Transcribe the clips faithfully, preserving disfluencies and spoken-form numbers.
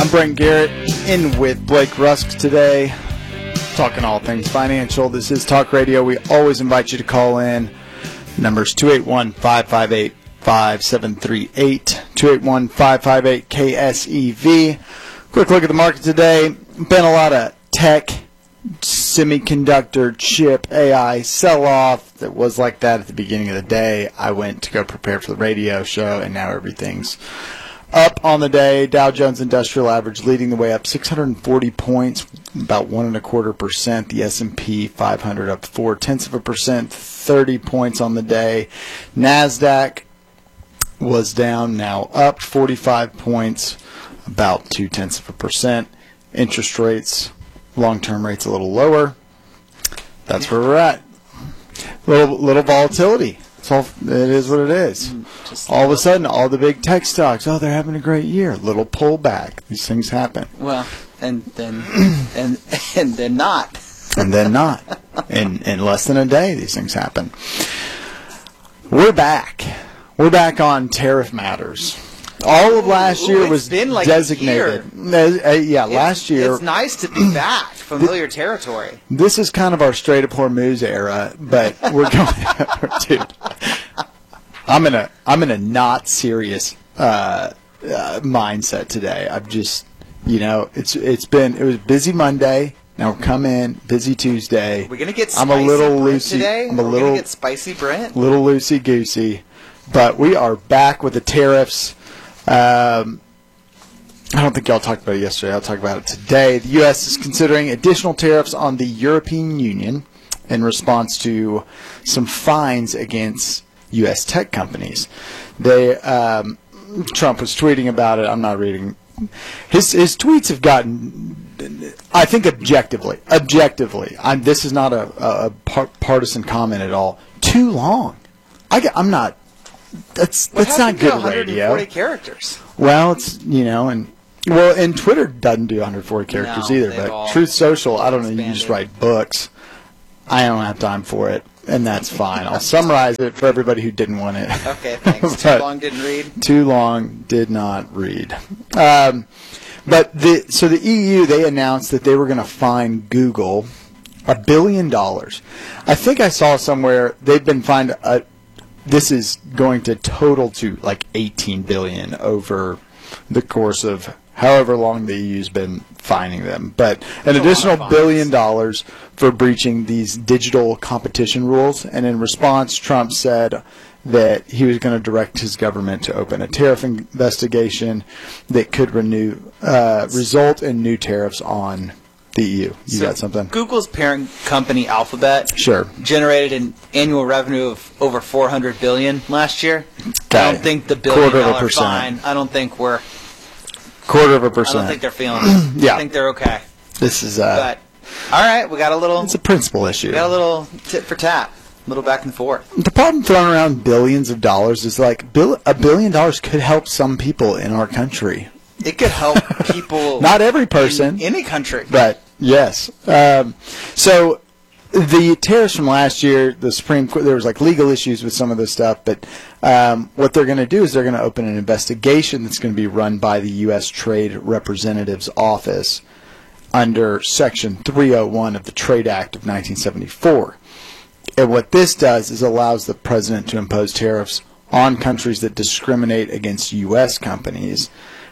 I'm Brent Garrett, in with Blake Rusk today, talking all things financial. This is Talk Radio. We always invite you to call in. Number's two eight one, five five eight, five seven three eight, two eight one, five five eight, K S E V. Quick look at the market today. Been a lot of tech, semiconductor, chip, A I sell-off that was like that at the beginning of the day. I went to go prepare for the radio show, and now everything's up on the day. Dow Jones Industrial Average leading the way up six hundred forty points, about one and a quarter percent. The S and P five hundred up four tenths of a percent, thirty points on the day. NASDAQ was down, now up forty-five points, about two tenths of a percent. Interest rates, long-term rates a little lower. That's where we're at. Little little volatility. It's all, it is what it is. Just all of a sudden, all the big tech stocks, oh, they're having a great year. Little pullback. These things happen. Well, and then and and then not. And then not. In in less than a day, these things happen. We're back. We're back on tariff matters. All of last year Ooh, was been like designated. Uh, yeah, it's, last year. It's nice to be back, familiar territory. This is kind of our straight up Hormuz era, but we're going, dude. I'm in a I'm in a not serious uh, uh, mindset today. I'm just, you know, it's it's been it was busy Monday. Now we're come in busy Tuesday. We're gonna get I'm spicy a little Brent loosey. today. I'm a We're little gonna get spicy Brent. Little loosey goosey, but we are back with the tariffs. Um, I don't think y'all talked about it yesterday. I'll talk about it today. The U S is considering additional tariffs on the European Union in response to some fines against U S tech companies. They um, Trump was tweeting about it. I'm not reading. His his tweets have gotten, I think, objectively, objectively. I'm, this is not a, a par- partisan comment at all. Too long. I get, I'm not. That's what that's not good one hundred forty radio. Characters. Well, it's you know, and well, and Twitter doesn't do one hundred forty characters No, either. they've But all Truth Social, I don't know. You can just expanded. write books. I don't have time for it, and that's fine. I'll summarize it for everybody who didn't want it. Okay, thanks. Too But long didn't read. Too long did not read. Um, but the so the E U, they announced that they were going to fine Google a billion dollars. I think I saw somewhere they've been fined a. This is going to total to like eighteen billion dollars over the course of however long the E U's been fining them. But an That's additional billion dollars for breaching these digital competition rules. And in response, Trump said that he was going to direct his government to open a tariff investigation that could renew, uh, result in new tariffs on the E U. You So got something? Google's parent company, Alphabet, Sure. generated an annual revenue of over four hundred billion dollars last year. Okay. I don't think the billion Quarter of a dollar percent. fine. I don't think we're. Quarter of a I percent. don't think they're feeling it. Yeah. I think they're okay. This is uh, But all right, we got a little. it's a principal issue. We got a little tit for tat, a little back and forth. The problem throwing around billions of dollars is like bill, a billion dollars could help some people in our country. It could help people. Not every person, in any country. but yes. Um, so the tariffs from last year, the Supreme Court, there was like legal issues with some of this stuff, but um, what they're going to do is they're going to open an investigation that's going to be run by the U S Trade Representative's Office under Section three oh one of the Trade Act of nineteen seventy-four. And what this does is allows the president to impose tariffs on countries that discriminate against U S companies.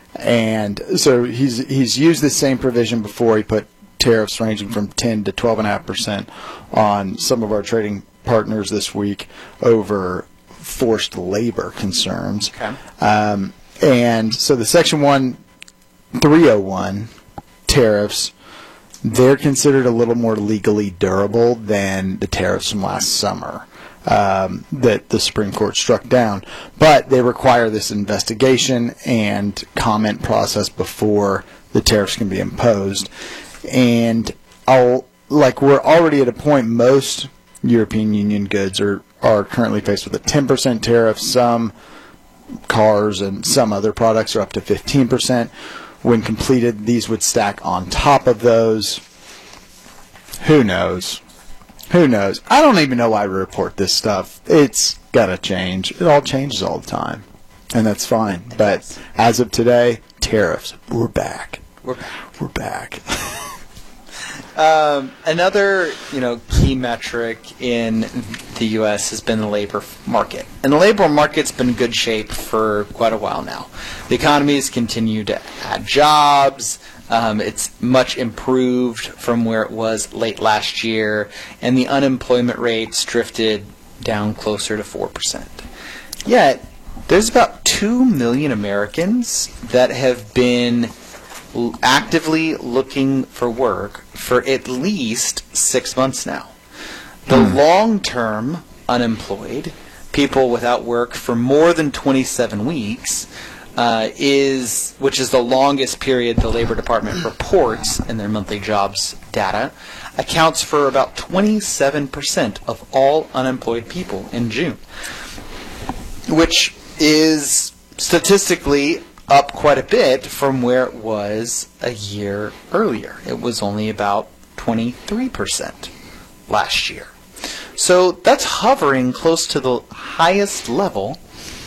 And so he's he's used the same provision before. He put tariffs ranging from ten to twelve and a half percent on some of our trading partners this week over forced labor concerns. Okay. Um, and so the Section one three oh one tariffs, they're considered a little more legally durable than the tariffs from last summer. Um, that the Supreme Court struck down, but they require this investigation and comment process before the tariffs can be imposed. And I'll, like we're already at a point, most European Union goods are, are currently faced with a ten percent tariff. Some cars and some other products are up to fifteen percent. When completed, these would stack on top of those. Who knows? Who knows? I don't even know why we report this stuff. It's got to change. It all changes all the time. And that's fine. But as of today, tariffs, we're back. We're back. We're back. Um, another, you know, key metric in the U S has been the labor market. And the labor market's been in good shape for quite a while now. The economy has continued to add jobs. Um, it's much improved from where it was late last year. And the unemployment rate's drifted down closer to four percent. Yet, there's about two million Americans that have been actively looking for work for at least six months now. The mm. long-term unemployed, people without work for more than twenty-seven weeks, uh, is which is the longest period the Labor Department reports in their monthly jobs data, accounts for about twenty-seven percent of all unemployed people in June, which is statistically up quite a bit from where it was a year earlier. It was only about twenty-three percent last year. So that's hovering close to the highest level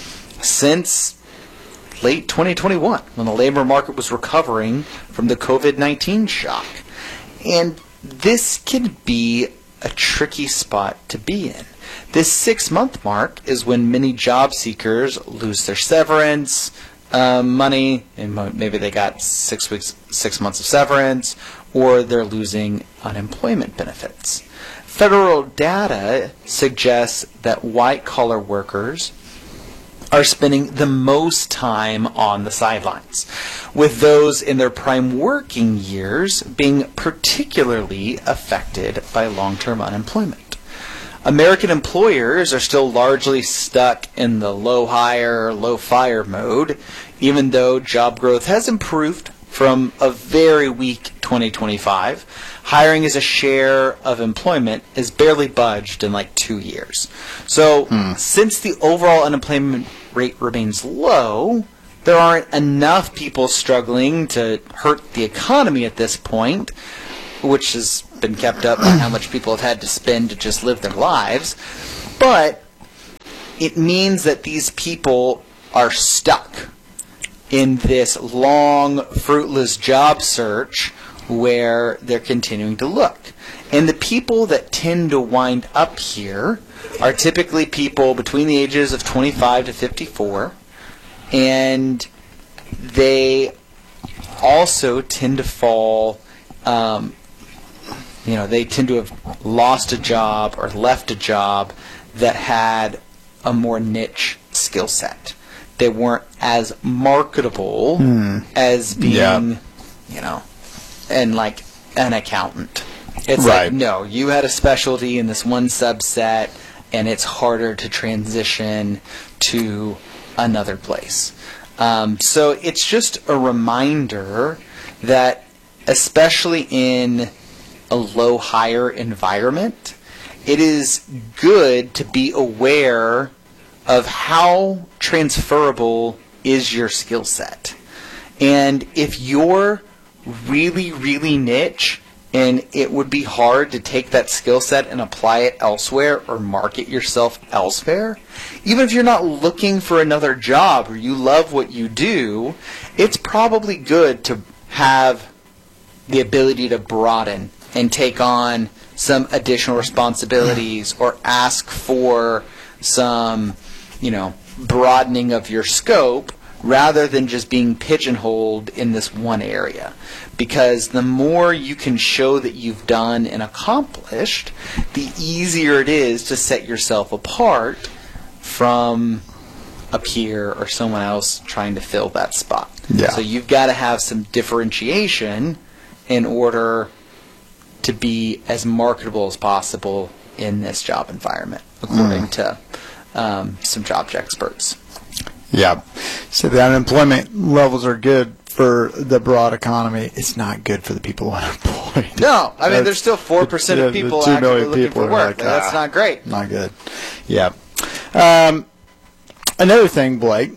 since late twenty twenty-one, when the labor market was recovering from the COVID nineteen shock. And this can be a tricky spot to be in. This six-month mark is when many job seekers lose their severance Um, money, and maybe they got six weeks, six months of severance, or they're losing unemployment benefits. Federal data suggests that white-collar workers are spending the most time on the sidelines, with those in their prime working years being particularly affected by long-term unemployment. American employers are still largely stuck in the low hire, low fire mode, even though job growth has improved from a very weak twenty twenty-five. Hiring as a share of employment has barely budged in like two years. So hmm. since the overall unemployment rate remains low, there aren't enough people struggling to hurt the economy at this point, which has been kept up by how much people have had to spend to just live their lives. But it means that these people are stuck in this long, fruitless job search where they're continuing to look. And the people that tend to wind up here are typically people between the ages of twenty-five to fifty-four, and they also tend to fall um, You know, they tend to have lost a job or left a job that had a more niche skill set. They weren't as marketable mm. as being, yep. you know, and like an accountant. It's right. like, no, you had a specialty in this one subset, and it's harder to transition to another place. Um, so it's just a reminder that, especially in a low hire environment, it is good to be aware of how transferable is your skill set. And if you're really, really niche and it would be hard to take that skill set and apply it elsewhere or market yourself elsewhere, even if you're not looking for another job or you love what you do, it's probably good to have the ability to broaden and take on some additional responsibilities or ask for some, you know, broadening of your scope rather than just being pigeonholed in this one area. Because the more you can show that you've done and accomplished, the easier it is to set yourself apart from a peer or someone else trying to fill that spot. Yeah. So you've got to have some differentiation in order to be as marketable as possible in this job environment, according mm. to um, some job experts. Yeah. So the unemployment levels are good for the broad economy. It's not good for the people unemployed. No. I mean, that's, there's still four percent of people actively looking people for work. Like, ah, that's not great. Not good. Yeah. Um, another thing, Blake,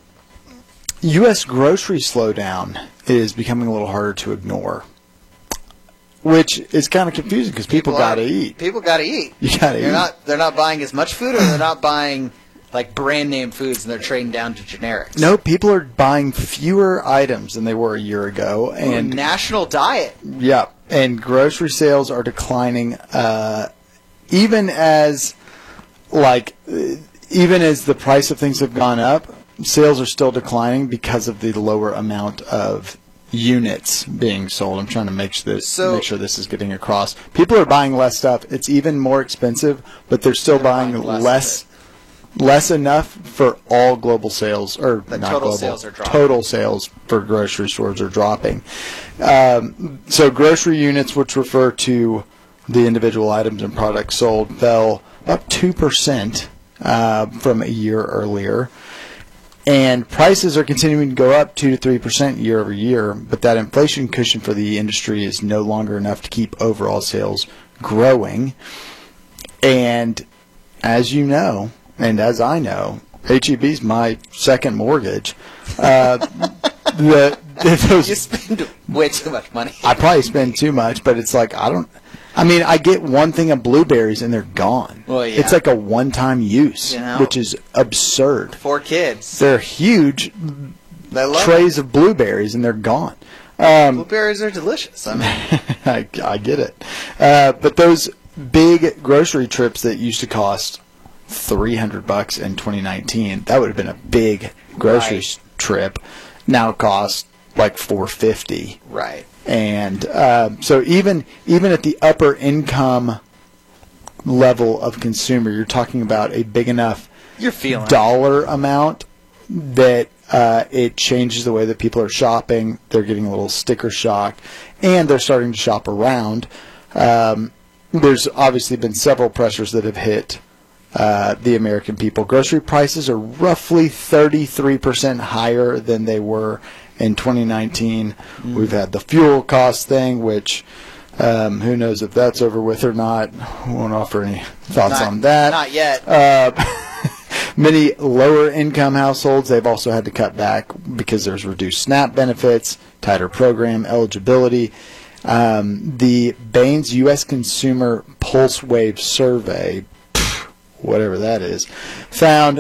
U S grocery slowdown is becoming a little harder to ignore, which is kind of confusing because people, people got to eat. People got to eat. You got to eat. Not, they're not buying as much food, or they're not buying like brand name foods and they're trading down to generics. No, people are buying fewer items than they were a year ago, and Ooh, national diet. Yeah, and grocery sales are declining, uh, even as like uh, even as the price of things have gone up. Sales are still declining because of the lower amount of units being sold. I'm trying to make sure this So- make sure this is getting across. People are buying less stuff. It's even more expensive, but they're still They're buying, buying less less. of Less enough for all global sales, or The not total global, sales are dropping. total sales for grocery stores are dropping. Um, so grocery units, which refer to the individual items and products sold, fell up two percent uh, from a year earlier. And prices are continuing to go up two to three percent year over year, but that inflation cushion for the industry is no longer enough to keep overall sales growing. And as you know, and as I know, H E B's my second mortgage. Uh, the, the, those, You spend way too much money. I probably spend too much, but it's like I don't. I mean, I get one thing of blueberries and they're gone. Well, yeah. It's like a one-time use, You know? which is absurd. Four kids. They're huge They love trays of blueberries and they're gone. Um, Blueberries are delicious. I mean, I, I get it. Uh, but those big grocery trips that used to cost three hundred bucks in twenty nineteen, that would have been a big grocery Right. trip. Now costs like four fifty. right. And uh, so even even at the upper income level of consumer, you're talking about a big enough You're feeling it. dollar amount that uh, it changes the way that people are shopping. They're getting a little sticker shock, and they're starting to shop around. Um, there's obviously been several pressures that have hit uh, the American people. Grocery prices are roughly thirty-three percent higher than they were in twenty nineteen. Mm. We've had the fuel cost thing, which um, who knows if that's over with or not. Won't offer any thoughts Not- on that. Not yet. Uh, many lower income households, they've also had to cut back because there's reduced SNAP benefits, tighter program eligibility. Um, the Bain's U S Consumer Pulse Wave Survey, whatever that is, found